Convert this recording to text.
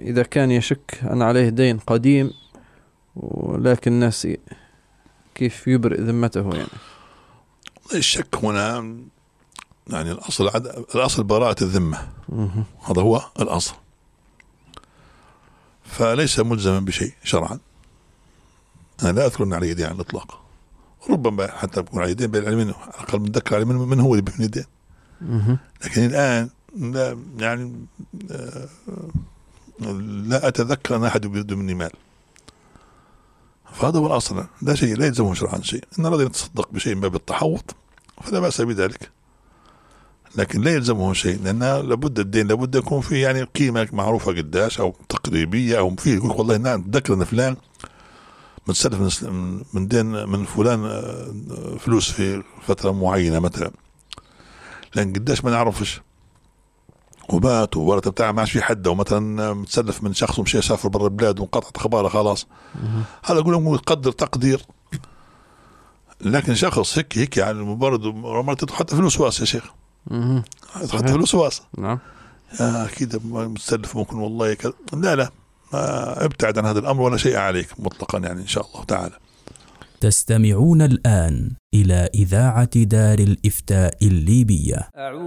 إذا كان يشك أن عليه دين قديم ولكن الناس كيف يبرئ ذمته يعني؟ الشك هنا يعني الأصل براءة الذمة، هذا هو الأصل، فليس ملزما بشيء شرعا. أنا لا أذكر أن عليه دين على الإطلاق، ربما حتى يكون عليه دين بالعلم منه، على الأقل متذكر عليه من هو اللي بيبني الدين، لكن الآن لا يعني لا أتذكر أن أحد يريد مني مال، فهذا هو الأصل. لا شيء، لا يلزمه شرعا شيء. إن أراد أن يتصدق بشيء من باب التحوط فلا بأس بذلك، لكن لا يلزمه شيء، لأن لابد الدين لابد يكون فيه يعني قيمة معروفة قداش أو تقريبية، أو فيه يقول والله نعم تذكر أن فلان متسلف من دين من فلان فلوس في فترة معينة مثلا، لأن قداش ما نعرفش، وبات وورث بتاعه ما عادش في حد، ومثلا متسلف من شخص ومشي سافر برا البلاد وانقطعت أخباره خلاص، هذا أقول لهم يقدر تقدير. لكن شخص هيك يعني مجرد حتى فلوس واسع يا شيخ، حتى فلوس واسع، نعم أكيد متسلف ممكن والله لا ابتعد عن هذا الأمر ولا شيء عليك مطلقا يعني إن شاء الله تعالى. تستمعون الآن إلى إذاعة دار الإفتاء الليبية.